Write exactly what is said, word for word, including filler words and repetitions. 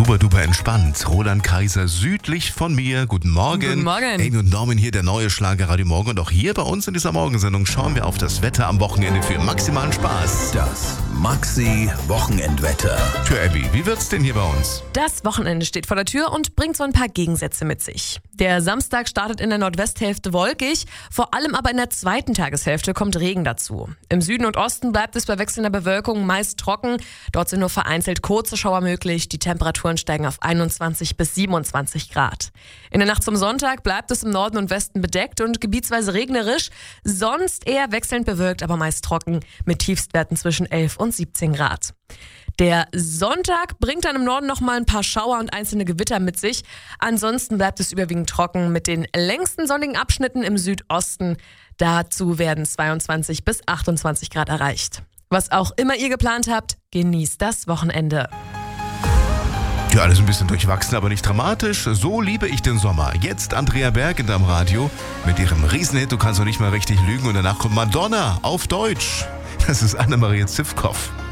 Super duper entspannt. Roland Kaiser südlich von mir. Guten Morgen. Guten Morgen. Amy und Norman hier, der neue Schlager Radio Morgen. Und auch hier bei uns in dieser Morgensendung schauen wir auf das Wetter am Wochenende für maximalen Spaß. Das Maxi-Wochenendwetter. Tja, Abby, wie wird's denn hier bei uns? Das Wochenende steht vor der Tür und bringt so ein paar Gegensätze mit sich. Der Samstag startet in der Nordwesthälfte wolkig, vor allem aber in der zweiten Tageshälfte kommt Regen dazu. Im Süden und Osten bleibt es bei wechselnder Bewölkung meist trocken. Dort sind nur vereinzelt kurze Schauer möglich. Die Temperaturen steigen auf einundzwanzig bis siebenundzwanzig Grad. In der Nacht zum Sonntag bleibt es im Norden und Westen bedeckt und gebietsweise regnerisch. Sonst eher wechselnd bewölkt, aber meist trocken mit Tiefstwerten zwischen elf und siebzehn Grad. Der Sonntag bringt dann im Norden nochmal ein paar Schauer und einzelne Gewitter mit sich. Ansonsten bleibt es überwiegend trocken mit den längsten sonnigen Abschnitten im Südosten. Dazu werden zweiundzwanzig bis achtundzwanzig Grad erreicht. Was auch immer ihr geplant habt, genießt das Wochenende. Ja, alles ein bisschen durchwachsen, aber nicht dramatisch. So liebe ich den Sommer. Jetzt Andrea Berg in deinem Radio mit ihrem Riesenhit Du kannst doch nicht mal richtig lügen. Und danach kommt Madonna auf Deutsch. Das ist Annemarie Zivkow.